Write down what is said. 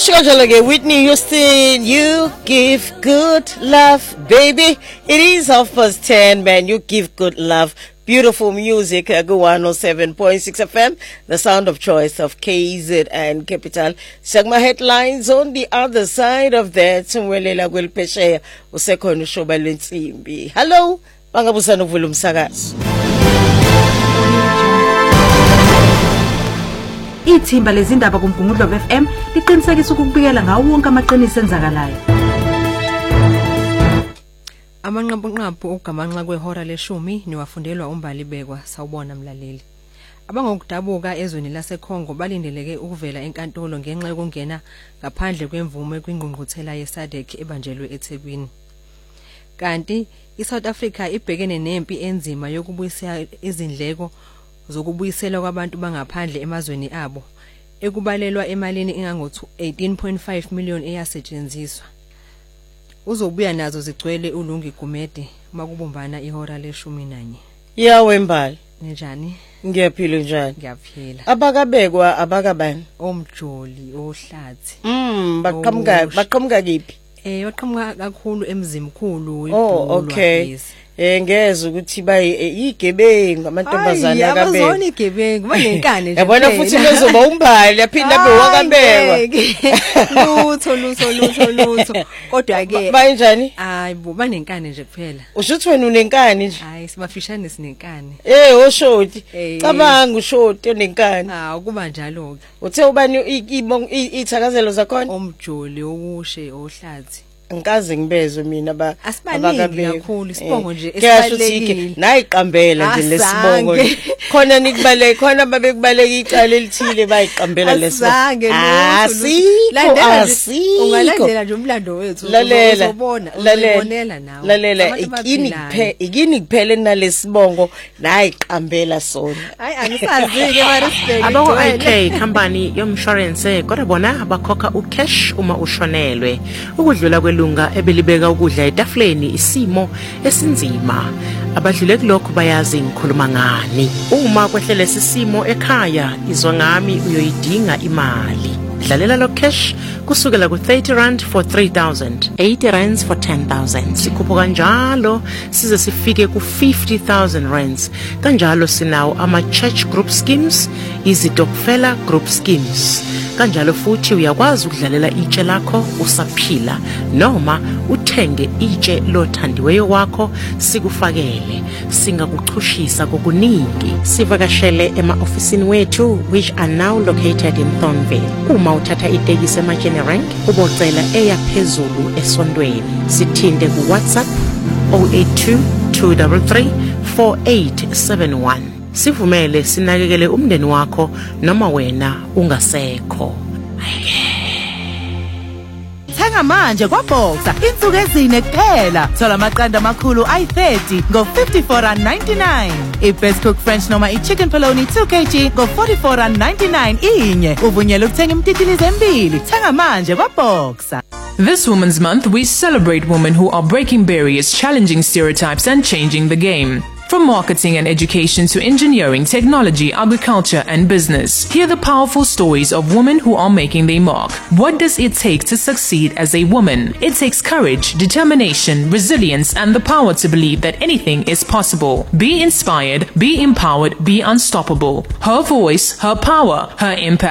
Whitney Houston, you give good love, baby. It is 10:30, man. You give good love. Beautiful music, Go 107.6 FM, the sound of choice of KZ and Capital. Sagma headlines on the other side of that. Sumwelela kwelipesheya usekhona ushoba lwensimbi. Hello, bangabusana ukuvula umsakazo. Ithimba lezindaba kuMgungundlo FM liqinisekisa ukubikela ngawo wonke amaqiniso enzakalayo. Amanqampunqampu ogamanxa kwehora leshumi niwafundelwa umbali bekwa sawubona mlaleli. Abangokudabuka ezweni laseKongo balindeleke ukuvela enkantolo ngenxa yokungena ngaphandle kwemvume kwingqungquthela yeSADC ebanjelwe eThekwini. Kanti iSouth Africa ibhekene nempi enzima yokubuyisa izindleko zokubuyisela kwabantu bangaphandle emazweni abo ekubalelwa emalini engango 18.5 million eyasetshenziswa. Uzobuya nazo zigcwele uLungi Gumede makubumbana ihora leshumi nanye. Yawe mbali. Njani? Ngiyaphila njani? Ngiyaphila. Abakabekwa abakabani? Omjoli ohlathi. Baqhamuka kiphi? Waqhamuka kakhulu emzimkhulu Oh, okay. Ngeze ukuthi bayigebengu amantombazana akabeka. Abazona igebengu banenkane nje. Yabona futhi bezoba umbali yaphinda bewakabekwa. Lutho. Kodwa ke bayinjani? Hayi bo banenkane nje kuphela. Ushuthi wena unenkane nje? Hayi sibafishane sinenkane. Oshoti. Cabanga ushoti onenkane. Kuba njalo ke. Uthe ubani ithakazelo zakhona? Omjoli okushe ohlathi. Ngikaze ngibezwe mina abakabeka kakhulu isibongo nje esibalekile nayiqambela nje lesibongo khona nikubale khona babekubaleka icala elithile bayiqambela lesibongo ungalandela nje umlando wethu uzobona uzobonela nawe lalela ikini kuphela nalesibongo nayiqambela sona hayi angisazi ke Marisbek abako IK company yomshwarense kodwa bona bakhokha ucash uma ushonelwe ukudlula kwelunga ebelibeka ukudla etafuleni isimo esinzima abadlule kulokho bayazi ngikhuluma ngani uma kwehlele sisimo ekhaya izwa ngami uyoyidinga imali dlalela lo cash kusukela ku 30 rand for 3000 80 rands for 10000 sikhupho kanjalo size sifike ku 50000 rands kanjalo sinawo ama church group schemes izitokfela group schemes kanjalo futhi uyakwazi ukudlalela itshe lakho usaphila noma uthenge itshe lothandiweyo wakho sikufakele singakuchushisa kokuningi sivakashele ema-ofisini wethu which are now located in Thornville uma uthatha itekisi eMajene Rank ubocela eyaphezulu esondweni sithinde ku WhatsApp 082 233 4871 sivumele sinakekele umndeni wakho noma wena ungasekho. Thenga manje kwaBoxer insuku ezine kuphela. Thola amaqanda amakhulu ayi30 ngo54.99. I-Best Cook French noma i-Chicken Polony 2 kg ngo44.99 inye. Uvunyelwe ukuthenga imtitilize embili. Thenga manje kwaBoxer. This Women's Month, we celebrate women who are breaking barriers, challenging stereotypes and changing the game. From marketing and education to engineering, technology, agriculture and business. Hear the powerful stories of women who are making their mark. What does it take to succeed as a woman? It takes courage, determination, resilience and the power to believe that anything is possible. Be inspired, be empowered, be unstoppable. Her voice, her power, her impact.